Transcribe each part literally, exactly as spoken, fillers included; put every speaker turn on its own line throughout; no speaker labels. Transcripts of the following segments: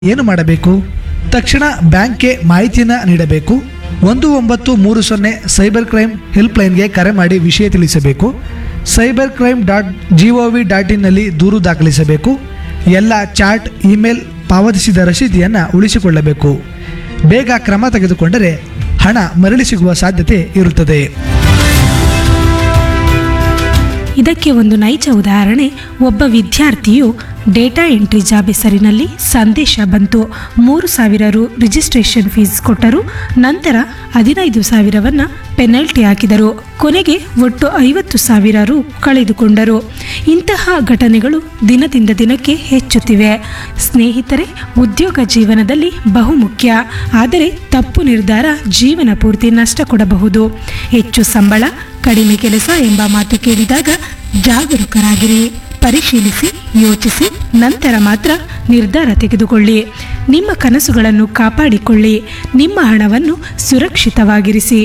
ಏನು ಮಾಡಬೇಕು? ತಕ್ಷಣ ಬ್ಯಾಂಕ್ಗೆ ಮಾಹಿತಿಯನ್ನು ನೀಡಬೇಕು. ಒಂದು ಒಂಬತ್ತು ಮೂರು ಸೊನ್ನೆ ಸೈಬರ್ ಕ್ರೈಮ್ ಹೆಲ್ಪ್ಲೈನ್ಗೆ ಕರೆ ಮಾಡಿ ವಿಷಯ ತಿಳಿಸಬೇಕು. Cyber crime dot G O V dot ಇನ್ನಲ್ಲಿ ದೂರು ದಾಖಲಿಸಬೇಕು. ಎಲ್ಲ ಚಾಟ್ ಇಮೇಲ್ ಪಾವತಿಸಿದ ರಸೀದಿಯನ್ನು ಉಳಿಸಿಕೊಳ್ಳಬೇಕು. ಬೇಗ ಕ್ರಮ ತೆಗೆದುಕೊಂಡರೆ ಹಣ ಮರಳಿ ಸಿಗುವ ಸಾಧ್ಯತೆ ಇರುತ್ತದೆ.
ಇದಕ್ಕೆ ಒಂದು ನೈಜ ಉದಾಹರಣೆ. ಒಬ್ಬ ವಿದ್ಯಾರ್ಥಿಯು ಡೇಟಾ ಎಂಟ್ರಿ ಜಾಬ್ ಹೆಸರಿನಲ್ಲಿ ಸಂದೇಶ ಬಂತು. ಮೂರು ಸಾವಿರ ರು ರಿಜಿಸ್ಟ್ರೇಷನ್ ಫೀಸ್ ಕೊಟ್ಟರು. ನಂತರ ಹದಿನೈದು ಸಾವಿರವನ್ನು ಪೆನಲ್ಟಿ ಹಾಕಿದರು. ಕೊನೆಗೆ ಒಟ್ಟು ಐವತ್ತು ಸಾವಿರ ರು ಕಳೆದುಕೊಂಡರು. ಇಂತಹ ಘಟನೆಗಳು ದಿನದಿಂದ ದಿನಕ್ಕೆ ಹೆಚ್ಚುತ್ತಿವೆ. ಸ್ನೇಹಿತರೆ, ಉದ್ಯೋಗ ಜೀವನದಲ್ಲಿ ಬಹುಮುಖ್ಯ. ಆದರೆ ತಪ್ಪು ನಿರ್ಧಾರ ಜೀವನ ಪೂರ್ತಿ ನಷ್ಟ ಕೊಡಬಹುದು. ಹೆಚ್ಚು ಸಂಬಳ, ಕಡಿಮೆ ಕೆಲಸ ಎಂಬ ಮಾತು ಕೇಳಿದಾಗ ಜಾಗರೂಕರಾಗಿರಿ. ಪರಿಶೀಲಿಸಿ, ಯೋಚಿಸಿ, ನಂತರ ಮಾತ್ರ ನಿರ್ಧಾರ ತೆಗೆದುಕೊಳ್ಳಿ. ನಿಮ್ಮ ಕನಸುಗಳನ್ನು ಕಾಪಾಡಿಕೊಳ್ಳಿ. ನಿಮ್ಮ ಹಣವನ್ನು ಸುರಕ್ಷಿತವಾಗಿರಿಸಿ.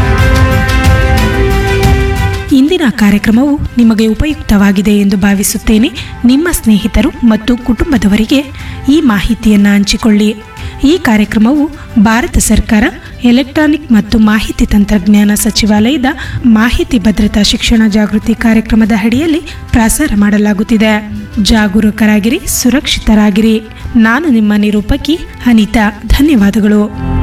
ಇಂದಿನ ಕಾರ್ಯಕ್ರಮವು ನಿಮಗೆ ಉಪಯುಕ್ತವಾಗಿದೆ ಎಂದು ಭಾವಿಸುತ್ತೇನೆ. ನಿಮ್ಮ ಸ್ನೇಹಿತರು ಮತ್ತು ಕುಟುಂಬದವರಿಗೆ ಈ ಮಾಹಿತಿಯನ್ನು ಹಂಚಿಕೊಳ್ಳಿ. ಈ ಕಾರ್ಯಕ್ರಮವು ಭಾರತ ಸರ್ಕಾರ ಎಲೆಕ್ಟ್ರಾನಿಕ್ ಮತ್ತು ಮಾಹಿತಿ ತಂತ್ರಜ್ಞಾನ ಸಚಿವಾಲಯದ ಮಾಹಿತಿ ಭದ್ರತಾ ಶಿಕ್ಷಣ ಜಾಗೃತಿ ಕಾರ್ಯಕ್ರಮದ ಅಡಿಯಲ್ಲಿ ಪ್ರಸಾರ ಮಾಡಲಾಗುತ್ತಿದೆ. ಜಾಗರೂಕರಾಗಿರಿ, ಸುರಕ್ಷಿತರಾಗಿರಿ. ನಾನು ನಿಮ್ಮ ನಿರೂಪಕಿ ಅನಿತಾ. ಧನ್ಯವಾದಗಳು.